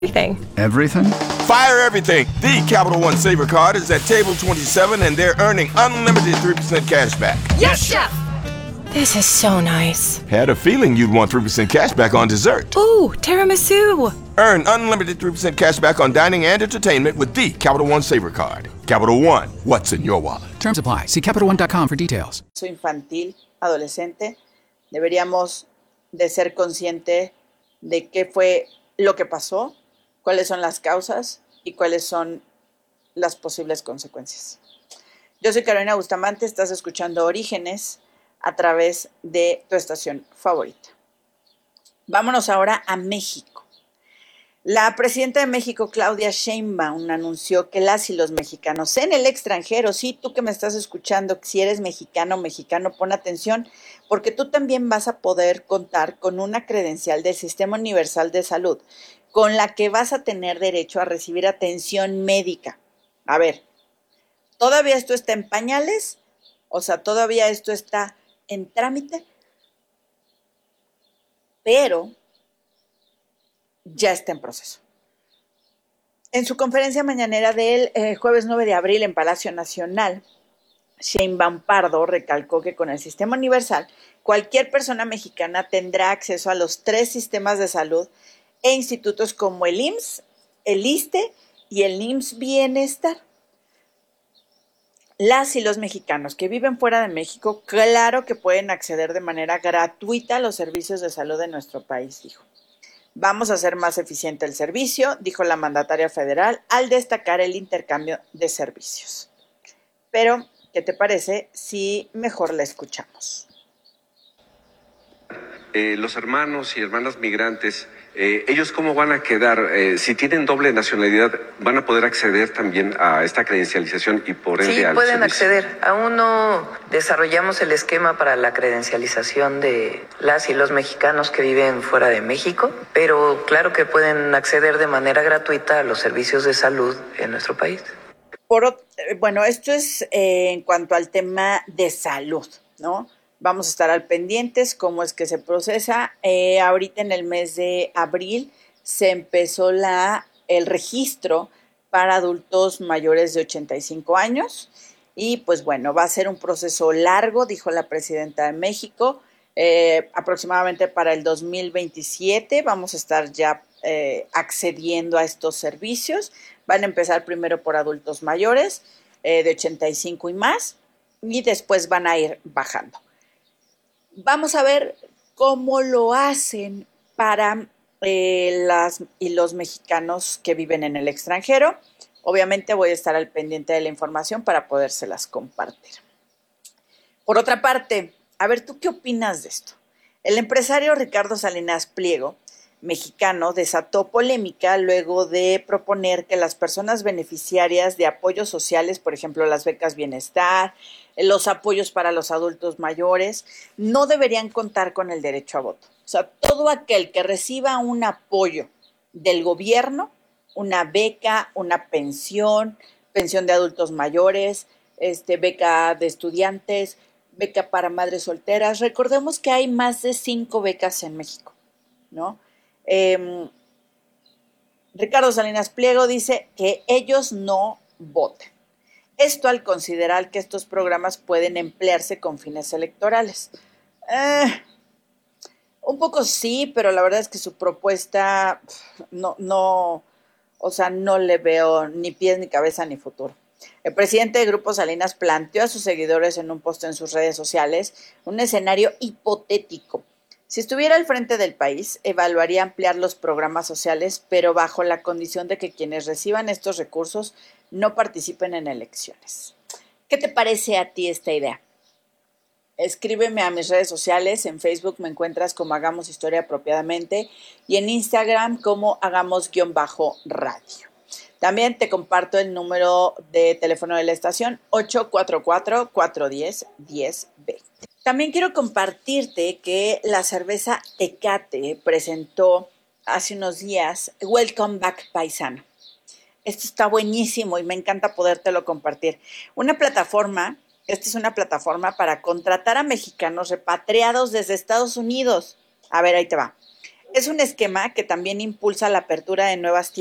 Everything. Everything? Fire everything. The Capital One Saver Card is at table 27 and they're earning unlimited 3% cash back. Yes, Chef! This is so nice. Had a feeling you'd want 3% cash back on dessert. Ooh, tiramisu! Earn unlimited 3% cash back on dining and entertainment with the Capital One Saver Card. Capital One, what's in your wallet? Terms apply. See CapitalOne.com for details. Infantil, adolescente, deberíamos de ser conscientes de qué fue lo que pasó, cuáles son las causas y cuáles son las posibles consecuencias. Yo soy Carolina Bustamante, estás escuchando Orígenes a través de tu estación favorita. Vámonos ahora a México. La presidenta de México, Claudia Sheinbaum, anunció que las y los mexicanos en el extranjero, sí, tú que me estás escuchando, si eres mexicano o mexicano, pon atención, porque tú también vas a poder contar con una credencial del Sistema Universal de Salud, con la que vas a tener derecho a recibir atención médica. A ver, ¿todavía esto está en pañales? O sea, todavía esto está en trámite, pero ya está en proceso. En su conferencia mañanera del jueves 9 de abril en Palacio Nacional, Sheinbaum Pardo recalcó que con el Sistema Universal, cualquier persona mexicana tendrá acceso a los 3 sistemas de salud e institutos como el IMSS, el ISSSTE y el IMSS Bienestar. Las y los mexicanos que viven fuera de México, claro que pueden acceder de manera gratuita a los servicios de salud de nuestro país, dijo. Vamos a hacer más eficiente el servicio, dijo la mandataria federal, al destacar el intercambio de servicios. Pero, ¿qué te parece si mejor la escuchamos? Los hermanos y hermanas migrantes, ¿ellos cómo van a quedar? Si tienen doble nacionalidad, ¿van a poder acceder también a esta credencialización y por ende al pueden servicio? acceder. Aún no desarrollamos el esquema para la credencialización de las y los mexicanos que viven fuera de México, pero claro que pueden acceder de manera gratuita a los servicios de salud en nuestro país. Bueno, esto es en cuanto al tema de salud, ¿no? Vamos a estar al pendientes cómo es que se procesa. Ahorita en el mes de abril se empezó el registro para adultos mayores de 85 años y pues bueno, va a ser un proceso largo, dijo la presidenta de México, aproximadamente para el 2027 vamos a estar ya accediendo a estos servicios. Van a empezar primero por adultos mayores de 85 y más y después van a ir bajando. Vamos a ver cómo lo hacen para las y los mexicanos que viven en el extranjero. Obviamente voy a estar al pendiente de la información para podérselas compartir. Por otra parte, a ver, ¿tú qué opinas de esto? El empresario Ricardo Salinas Pliego, mexicano, desató polémica luego de proponer que las personas beneficiarias de apoyos sociales, por ejemplo, las becas bienestar, los apoyos para los adultos mayores, no deberían contar con el derecho a voto. O sea, todo aquel que reciba un apoyo del gobierno, una beca, una pensión de adultos mayores, beca de estudiantes, beca para madres solteras. Recordemos que hay más de 5 becas en México, ¿no? Ricardo Salinas Pliego dice que ellos no voten. Esto al considerar que estos programas pueden emplearse con fines electorales. Un poco sí, pero la verdad es que su propuesta no le veo ni pies ni cabeza ni futuro. El presidente de Grupo Salinas planteó a sus seguidores en un post en sus redes sociales un escenario hipotético. Si estuviera al frente del país, evaluaría ampliar los programas sociales, pero bajo la condición de que quienes reciban estos recursos no participen en elecciones. ¿Qué te parece a ti esta idea? Escríbeme a mis redes sociales. En Facebook me encuentras como Hagamos Historia Apropiadamente y en Instagram como Hagamos_radio. También te comparto el número de teléfono de la estación 844-410-1020. También quiero compartirte que la cerveza Tecate presentó hace unos días Welcome Back Paisano. Esto está buenísimo y me encanta podértelo compartir. Esta es una plataforma para contratar a mexicanos repatriados desde Estados Unidos. A ver, ahí te va. Es un esquema que también impulsa la apertura de nuevas tiendas